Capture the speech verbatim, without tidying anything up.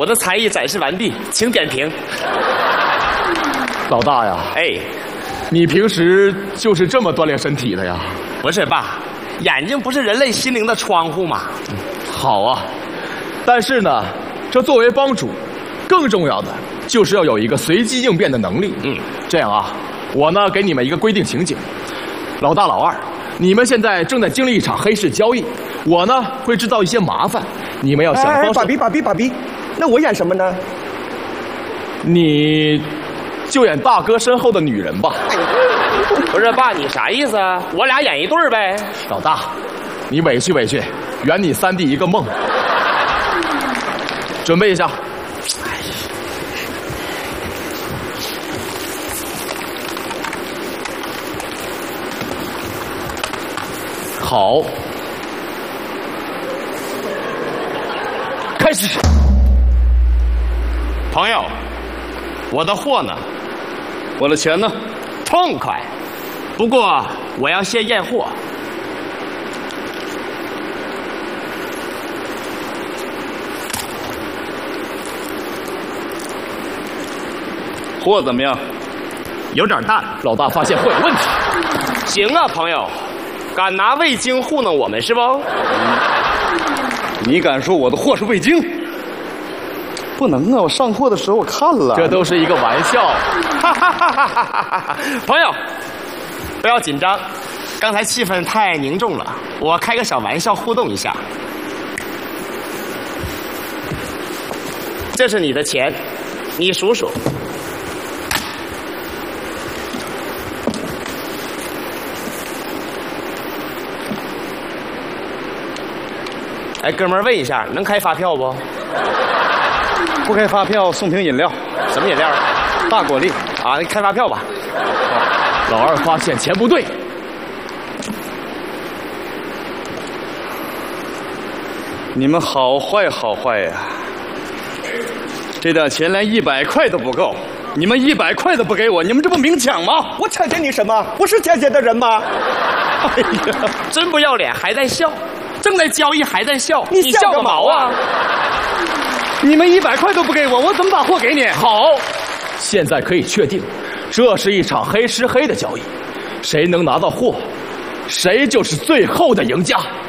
我的才艺展示完毕，请点评。 老大呀， 哎， 你平时就是这么锻炼身体的呀？ 不是爸，眼睛不是人类心灵的窗户吗？ 好啊，但是呢，这作为帮主，更重要的就是要有一个随机应变的能力。 嗯， 这样啊，我呢给你们一个规定情景：老大、老二，你们现在正在经历一场黑市交易，我呢会制造一些麻烦，你们要想方设。 爸比爸比爸比，那我演什么呢？ 你就演大哥身后的女人吧。 不是爸，你啥意思啊？我俩演一对儿呗。 老大，你委屈委屈，圆你三弟一个梦。准备一下。好，开始。 朋友，我的货呢？ 我的钱呢？ 痛快。不过我要先验货。 货怎么样？ 有点淡。 老大发现货有问题。 行啊，朋友，敢拿味精糊弄我们是不？ 你敢说我的货是味精？不能啊！我上货的时候我看了。 这都是一个玩笑。 哈哈哈哈哈哈！朋友，不要紧张，刚才气氛太凝重了，我开个小玩笑互动一下。这是你的钱，你数数。哎，哥们儿，问一下，能开发票不？ 不开发票送瓶饮料。 什么饮料？ 大果粒啊，开发票吧。 老二发现钱不对。 你们好坏好坏呀！这点钱连一百块都不够，你们一百块都不给我，你们这不明抢吗？ 我抢劫你什么？我是捡劫的人吗？ 哎呀，真不要脸，还在笑。正在交易还在笑， 你笑个毛啊！ 你们一百块都不给我，我怎么把货给你？ 好，现在可以确定，这是一场黑吃黑的交易，谁能拿到货，谁就是最后的赢家。